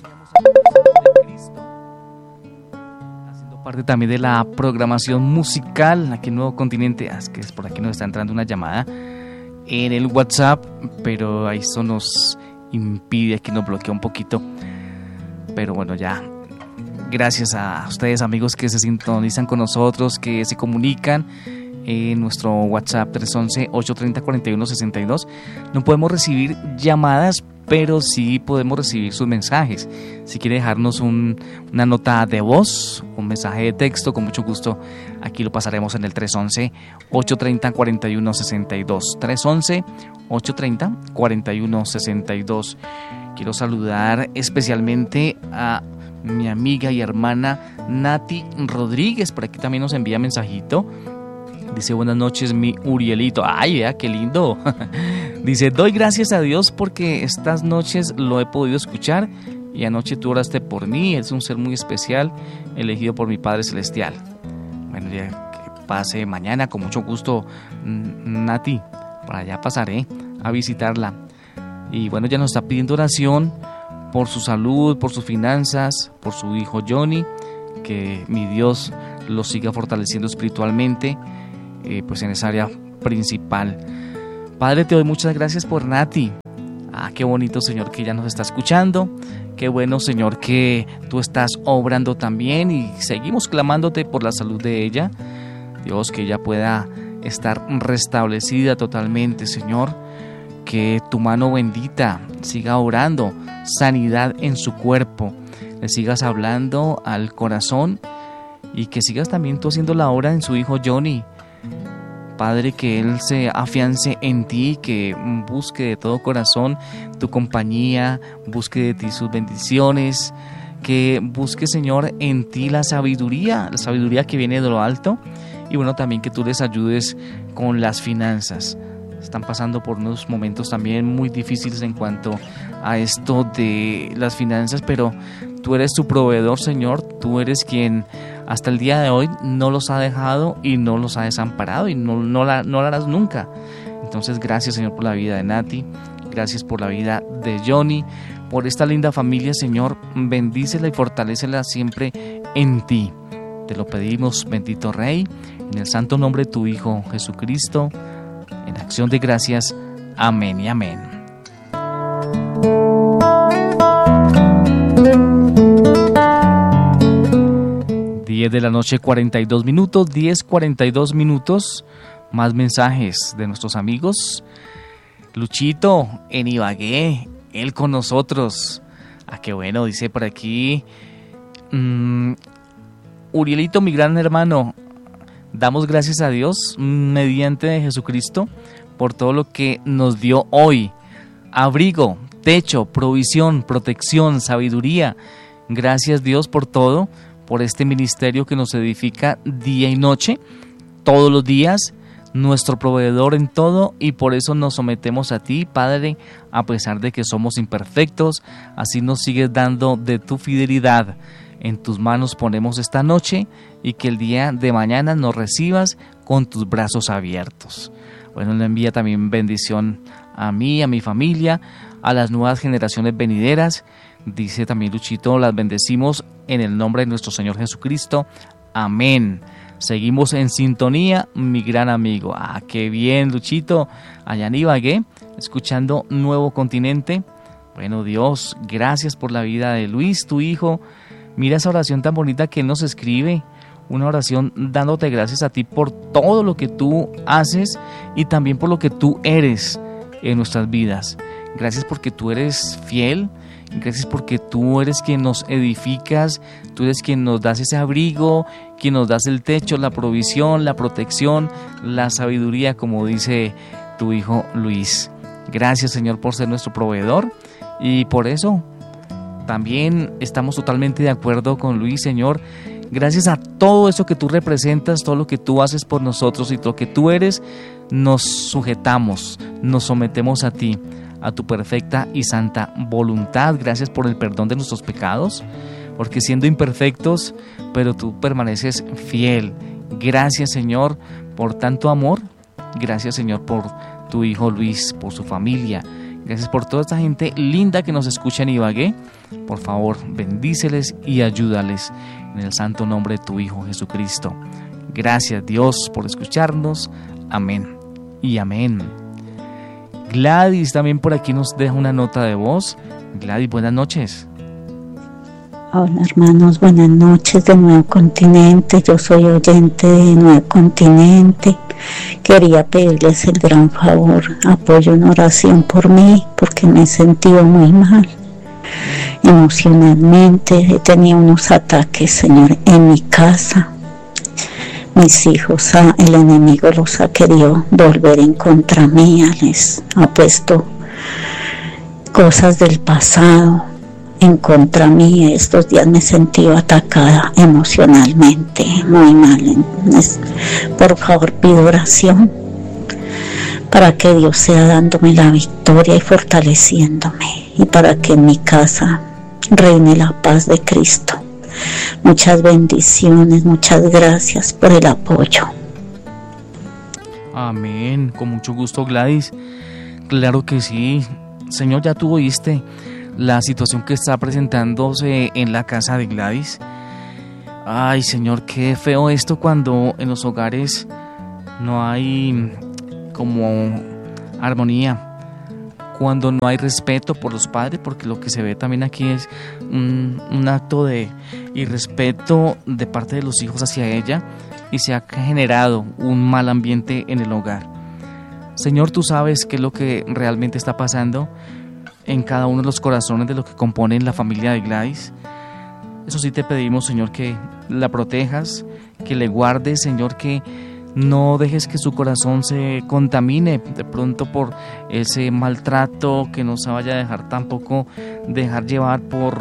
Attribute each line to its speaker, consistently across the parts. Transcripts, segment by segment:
Speaker 1: teníamos a Salud de Cristo, haciendo parte también de la programación musical aquí en Nuevo Continente. Es que por aquí nos está entrando una llamada en el WhatsApp, pero ahí eso nos impide, que nos bloquea un poquito. Pero bueno, ya, gracias a ustedes, amigos, que se sintonizan con nosotros, que se comunican en nuestro WhatsApp 311-830-4162. No podemos recibir llamadas, pero sí podemos recibir sus mensajes. Si quiere dejarnos una nota de voz, un mensaje de texto, con mucho gusto aquí lo pasaremos en el 311-830-4162. 311-830-4162. Quiero saludar especialmente a mi amiga y hermana Nati Rodríguez. Por aquí también nos envía mensajito. Dice: buenas noches, mi Urielito. Ay, vea, qué lindo. Dice: doy gracias a Dios porque estas noches lo he podido escuchar y anoche tú oraste por mí. Es un ser muy especial, elegido por mi Padre Celestial. Bueno, ya que pase mañana, con mucho gusto, Nati. Para allá pasaré a visitarla. Y bueno, ya nos está pidiendo oración por su salud, por sus finanzas, por su hijo Johnny. Que mi Dios lo siga fortaleciendo espiritualmente, pues en esa área principal. Padre, te doy muchas gracias por Nati. Qué bonito, Señor, que ella nos está escuchando. Qué bueno, Señor, que tú estás obrando también, y seguimos clamándote por la salud de ella. Dios, que ella pueda estar restablecida totalmente, Señor. Que tu mano bendita siga obrando sanidad en su cuerpo. Le sigas hablando al corazón, y que sigas también tú haciendo la obra en su hijo Johnny. Padre, que él se afiance en ti, que busque de todo corazón tu compañía, busque de ti sus bendiciones, que busque, Señor, en ti la sabiduría que viene de lo alto. Y bueno, también que tú les ayudes con las finanzas. Están pasando por unos momentos también muy difíciles en cuanto a esto de las finanzas, pero tú eres su proveedor, Señor. Tú eres quien hasta el día de hoy no los ha dejado y no los ha desamparado, y no lo harás nunca. Entonces, gracias, Señor, por la vida de Nati. Gracias por la vida de Johnny, por esta linda familia, Señor. Bendícela y fortalécela siempre en ti. Te lo pedimos, bendito Rey, en el santo nombre de tu Hijo Jesucristo. En acción de gracias. Amén y amén. De la noche, 42 minutos, 10:42 minutos. Más mensajes de nuestros amigos. Luchito en Ibagué, él con nosotros. Qué bueno, dice por aquí. Urielito, mi gran hermano, damos gracias a Dios mediante Jesucristo por todo lo que nos dio hoy. Abrigo, techo, provisión, protección, sabiduría. Gracias, Dios, por todo. Por este ministerio que nos edifica día y noche, todos los días, nuestro proveedor en todo, y por eso nos sometemos a ti, Padre, a pesar de que somos imperfectos. Así nos sigues dando de tu fidelidad. En tus manos ponemos esta noche, y que el día de mañana nos recibas con tus brazos abiertos. Bueno, le envía también bendición a mí, a mi familia, a las nuevas generaciones venideras. Dice también Luchito: las bendecimos en el nombre de nuestro Señor Jesucristo. Amén. Seguimos en sintonía, mi gran amigo. Qué bien, Luchito, allá en Ibagué, escuchando Nuevo Continente. Bueno, Dios, gracias por la vida de Luis, tu hijo. Mira esa oración tan bonita que él nos escribe. Una oración dándote gracias a ti por todo lo que tú haces y también por lo que tú eres en nuestras vidas. Gracias porque tú eres fiel. Gracias porque tú eres quien nos edificas, tú eres quien nos das ese abrigo, quien nos das el techo, la provisión, la protección, la sabiduría, como dice tu hijo Luis. Gracias, Señor, por ser nuestro proveedor, y por eso también estamos totalmente de acuerdo con Luis, Señor. Gracias a todo eso que tú representas, todo lo que tú haces por nosotros y lo que tú eres, nos sujetamos, nos sometemos a ti, a tu perfecta y santa voluntad. Gracias por el perdón de nuestros pecados, porque siendo imperfectos, pero tú permaneces fiel. Gracias, Señor, por tanto amor. Gracias, Señor, por tu hijo Luis, por su familia. Gracias por toda esta gente linda que nos escucha en Ibagué. Por favor, bendíceles y ayúdales en el santo nombre de tu Hijo Jesucristo. Gracias, Dios, por escucharnos. Amén y amén. Gladys también por aquí nos deja una nota de voz. Gladys, buenas noches.
Speaker 2: Hola hermanos, buenas noches de Nuevo Continente. Yo soy oyente de Nuevo Continente. Quería pedirles el gran favor, apoyo en oración por mí, porque me he sentido muy mal emocionalmente. He tenido unos ataques, Señor, en mi casa. Mis hijos, el enemigo los ha querido volver en contra mía, les ha puesto cosas del pasado en contra mí. Estos días me he sentido atacada emocionalmente, muy mal. Por favor, pido oración para que Dios sea dándome la victoria y fortaleciéndome, y para que en mi casa reine la paz de Cristo. Muchas bendiciones, muchas gracias por el apoyo.
Speaker 1: Amén, con mucho gusto, Gladys. Claro que sí. Señor, ya tú oíste la situación que está presentándose en la casa de Gladys. Ay, Señor, qué feo esto cuando en los hogares no hay como armonía, cuando no hay respeto por los padres, porque lo que se ve también aquí es un acto de irrespeto de parte de los hijos hacia ella, y se ha generado un mal ambiente en el hogar. Señor, tú sabes qué es lo que realmente está pasando en cada uno de los corazones de lo que componen la familia de Gladys. Eso sí te pedimos, Señor, que la protejas, que le guardes, Señor, que no dejes que su corazón se contamine de pronto por ese maltrato, que no se vaya a dejar tampoco dejar llevar por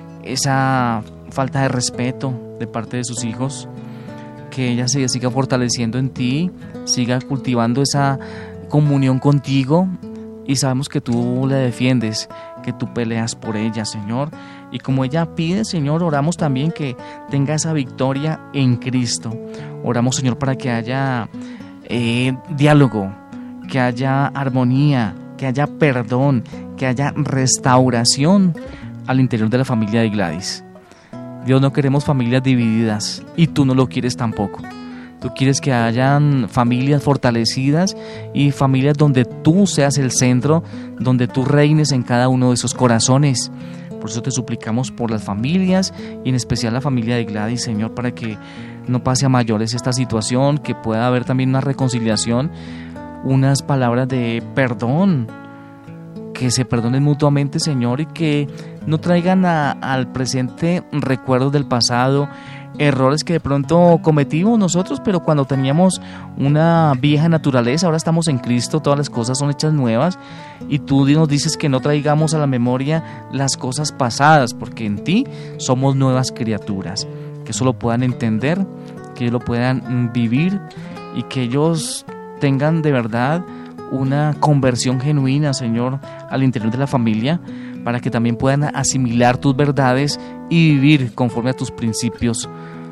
Speaker 1: esa falta de respeto de parte de sus hijos. Que ella se siga fortaleciendo en ti, siga cultivando esa comunión contigo, y sabemos que tú le defiendes, que tú peleas por ella, Señor. Y como ella pide, Señor, oramos también que tenga esa victoria en Cristo. Oramos, Señor, para que haya diálogo, que haya armonía, que haya perdón, que haya restauración al interior de la familia de Gladys. Dios, no queremos familias divididas, y tú no lo quieres tampoco. Tú quieres que hayan familias fortalecidas y familias donde tú seas el centro, donde tú reines en cada uno de esos corazones. Por eso te suplicamos por las familias, y en especial la familia de Gladys, Señor, para que no pase a mayores esta situación, que pueda haber también una reconciliación, unas palabras de perdón, que se perdonen mutuamente, Señor, y que no traigan al presente recuerdos del pasado, errores que de pronto cometimos nosotros, pero cuando teníamos una vieja naturaleza. Ahora estamos en Cristo, todas las cosas son hechas nuevas, y tú nos dices que no traigamos a la memoria las cosas pasadas, porque en ti somos nuevas criaturas. Que eso lo puedan entender, que ellos lo puedan vivir, y que ellos tengan de verdad una conversión genuina, Señor, al interior de la familia, para que también puedan asimilar tus verdades y vivir conforme a tus principios,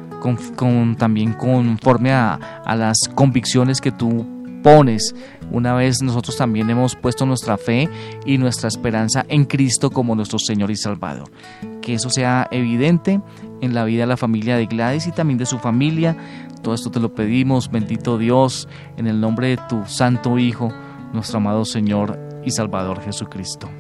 Speaker 1: también conforme a las convicciones que tú pones, una vez nosotros también hemos puesto nuestra fe y nuestra esperanza en Cristo como nuestro Señor y Salvador. Que eso sea evidente en la vida de la familia de Gladys y también de su familia. Todo esto te lo pedimos, bendito Dios, en el nombre de tu Santo Hijo, nuestro amado Señor y Salvador Jesucristo.